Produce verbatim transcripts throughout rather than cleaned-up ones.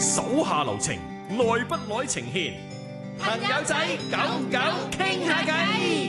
手下留情，耐不耐情牽，朋友仔久唔久傾下偈。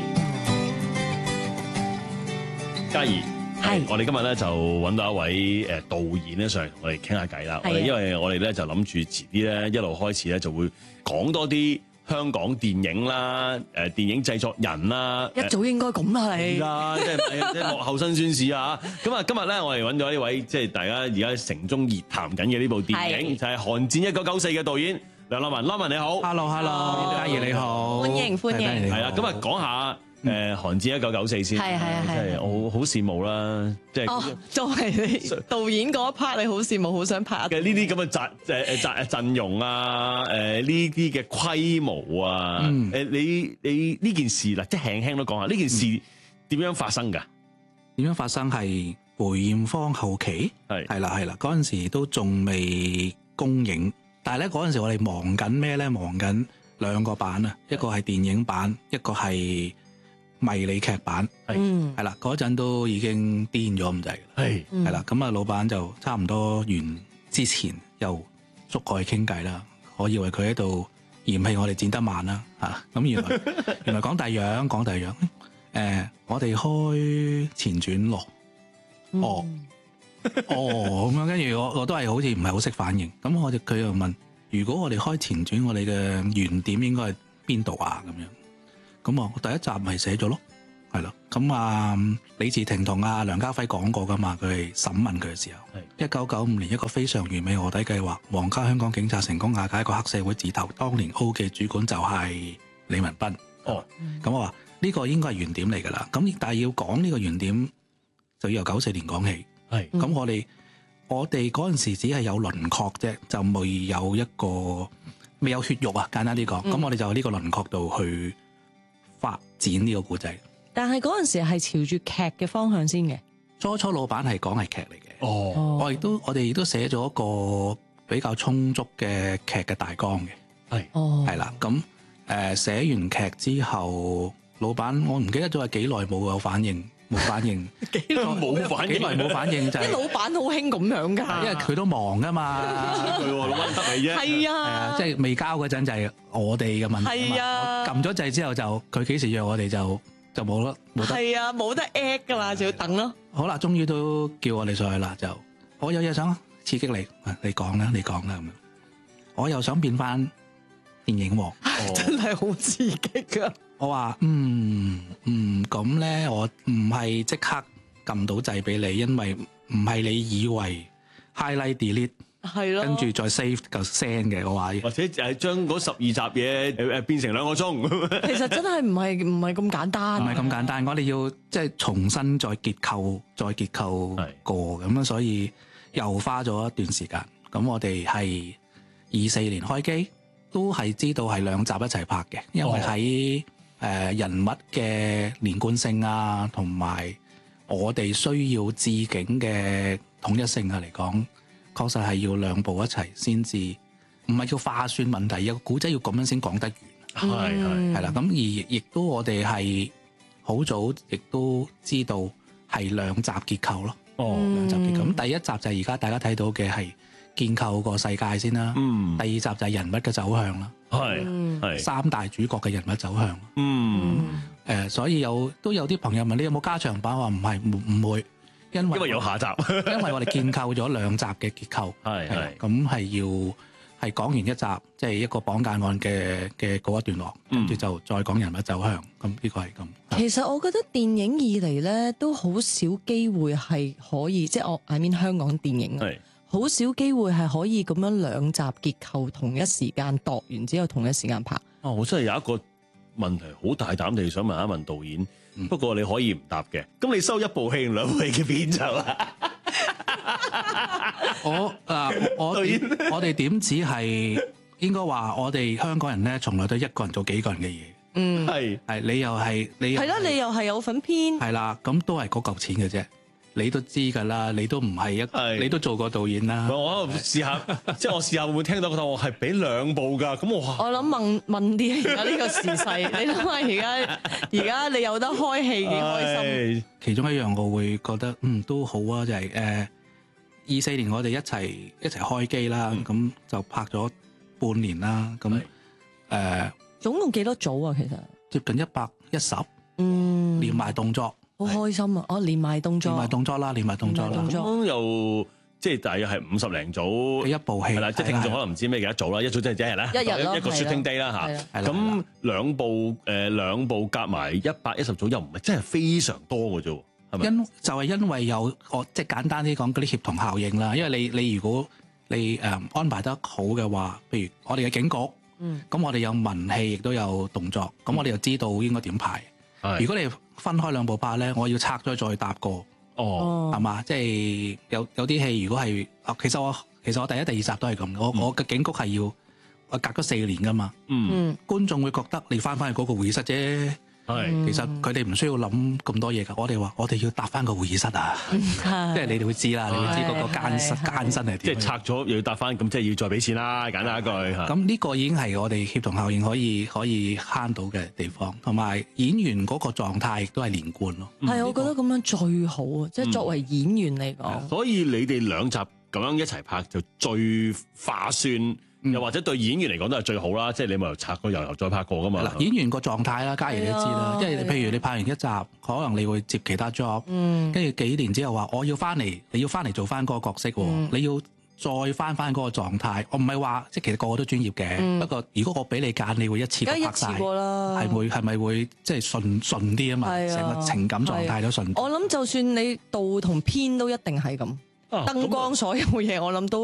嘉怡，係我哋今日咧就揾到一位誒導演咧上嚟同我哋傾下偈啦。我哋因為我哋咧就諗住遲啲咧一路開始咧就會講多啲香港電影啦，誒電影製作人啦， 一早應該咁啦，你啦，即係即係幕後辛酸事啊！咁啊，今日咧我哋揾咗呢位即係大家而家城中熱談緊嘅呢部電影，就係《寒戰一九九四》嘅導演梁樂文。樂文你好 ，Hello，Hello，嘉怡你好， 歡迎歡迎， 係啦，咁啊講下誒《寒戰一九九四》先， 係係係， 即係我好羨慕啦，即係哦，作為你導演嗰一 part，你好羨慕，好想拍嘅呢啲咁嘅陣誒誒陣陣容啊，誒呢啲嘅規模啊，誒你你呢件事啦，即係輕輕都講下呢件事點樣發生㗎？ 點樣發生係梅艷芳後期，係係啦係啦，嗰陣時都仲未公映，但係咧嗰陣時我哋忙緊咩咧？忙緊兩個版啊，一個係電影版，一個係迷你劇版，係係啦，嗰陣都已經癲咗咁滯，係係啦，咁啊老闆就差唔多完之前又捉過去傾偈啦，我以為佢喺度嫌棄我哋剪得慢啦嚇，咁原來原來講第樣講第樣。誒、呃，我哋開前傳咯，哦，哦，咁樣，跟住我我都係好似唔係好識反應，咁我哋佢又問，如果我哋開前傳，我哋嘅原點應該係邊度啊？咁樣，咁啊，我第一集咪寫咗咯，係咯，咁啊，李治廷同阿梁家輝講過噶嘛，佢係審問佢嘅時候，係一九九五年一個非常完美臥底計劃，皇家香港警察成功瓦解一個黑社會字頭，當年 O 嘅主管就係李文斌，哦，咁我話。呢個應該係原點嚟㗎啦，咁但係要講呢個原點就要由九四年講起。係，咁我哋我哋嗰陣時只係有輪廓啫，就未有一個未有血肉啊，簡單啲講。咁、嗯、我哋就喺呢個輪廓度去發展呢個故仔。 但係嗰陣時係朝住劇嘅方向先嘅。 初初老闆係講係劇嚟嘅。哦，我亦都我哋亦都寫咗一個比較充足嘅劇嘅大綱嘅。係，哦，係啦，咁誒、呃、寫完劇之後。老闆，我唔記得咗係幾耐冇有反應，冇反應， 幾耐冇反應， 幾耐冇反應就係、是。 啲老闆好興咁樣㗎， 因為佢都忙㗎嘛， 佢喎老闆得你啫。係啊， 啊，即係未交嗰陣就係我哋嘅問題啊嘛。啊撳咗掣之後就佢幾時約我哋就就冇得冇得。係啊，冇得 at 㗎啦，就要等咯。 好啦，終於都叫我哋上去啦，就我有嘢想刺激你，你講啦，你講啦咁樣。我又想變翻電影王， 哦、真係好刺激㗎。 我話嗯嗯咁咧，我唔係即刻撳到掣俾你，因為唔係你以為 highlight delete 係咯，跟住再 save 個 send 嘅。我話或者誒將嗰十二集嘢誒變成兩個鐘。 其實真係唔係唔係咁簡單， 唔係咁簡單。我哋要即係重新再結構，再結構過咁樣，所以又花咗一段時間。咁我哋係二四年開機，都係知道係兩集一齊拍嘅，因為喺誒、呃、人物嘅連貫性啊，同埋我哋需要置景嘅統一性啊嚟講，確實係要兩部一齊先至，唔係叫化算問題，有個古仔要咁樣先講得完。係係係啦，咁而亦都我哋係好早亦都知道係兩集結構咯。哦，兩集結構。咁第一集就係而家大家睇到嘅係建構個世界先啦。嗯。第二集就係人物嘅走向啦。係係三大主角嘅人物走向。嗯，誒、呃，所以有都有啲朋友問你有冇加長版，話唔係唔唔會，因為因為有下集， 因為我哋建構咗兩集嘅結構，係係咁係要係講完一集，即、就、係、是、一個綁架案嘅嘅嗰一段落，跟、嗯、住就再講人物走向，咁呢個係咁。 其實我覺得電影以嚟咧都好少機會係可以，即係我 I mean 香港電影啊。好少機會係可以咁樣兩集結構同一時間度完之後同一時間拍。 哦，我真係有一個問題，好大膽地想問一問導演，嗯、不過你可以唔答嘅。咁你收一部戲兩部戲嘅片酬啊？ 我啊，我我哋點止係應該話，我哋香港人咧，從來都一個人做幾個人嘅嘢。嗯，係係你又係你係啦，你又係有份編係啦，咁都係嗰嚿錢嘅啫。你都知㗎啦，你都唔係一，你都做過導演啦。 我試下，即係我試下會唔會聽到覺得我係俾兩部㗎？咁我我諗問問啲而家呢個時勢，你諗下而家而家你有得開戲幾開心。 其中一樣我會覺得嗯都好啊，就係、是、誒、呃、 二四年我哋一齊一齊開機啦，咁、嗯、就拍咗半年啦，咁誒、呃、 總共幾多組啊？其實接近一百一十， 嗯， 連埋動作， 好開心啊！哦，連埋動作， 連埋動作啦，連埋動作啦， 咁又即係大約係五十零組一部戲， 係啦，即係聽眾可能唔知咩嘅一組啦，一組即係一日啦， 一日一個 shooting day 啦嚇，咁兩部誒兩部夾埋一百一十組又唔係真係非常多嘅啫。 因就係、是、因為有我即係簡單啲講嗰啲協同效應啦，因為你你如果你誒、呃、安排得好嘅話，譬如我哋嘅警局，咁、嗯、我哋有文戲亦都有動作，咁、嗯、我哋就知道應該點排。如果你分開兩部拍咧，我要拆咗再搭過，哦，係嘛？即係有有啲戲如果係，其實我其實我第一第二集都係咁，我、嗯、我嘅警局係要我隔咗四年噶嘛，嗯，觀眾會覺得你翻返去嗰個會議室啫。係，其實佢哋唔需要諗咁多嘢㗎。我哋話我哋要搭翻個會議室啊，即係你哋會知啦，你會知嗰個艱辛艱辛係點。 即係拆咗又要搭翻，咁即係要再俾錢啦。簡單一句嚇。 咁呢個已經係我哋協同效應可以可以慳到嘅地方，同埋演員嗰個狀態亦都係連貫咯。 係、嗯，我覺得咁樣最好啊！即、嗯、係作為演員嚟講。 所以你哋兩集咁樣一齊拍就最划算。又或者對演員嚟講都係最好啦，即係你咪又拆過又又再拍過噶嘛。 嗱，演員個狀態啦，嘉怡你都知啦，即係譬如你拍完一集，可能你會接其他 job，跟住幾年之後話我要翻嚟，你要翻嚟做翻嗰個角色喎、嗯，你要再翻翻嗰個狀態。我唔係話即係其實個個都專業嘅、嗯，不過如果我俾你揀，你會一次過拍曬，係會係咪會即係順順啲啊嘛？成個情感狀態都順。 我諗就算你導同編都一定係咁，燈光所有嘢我諗都。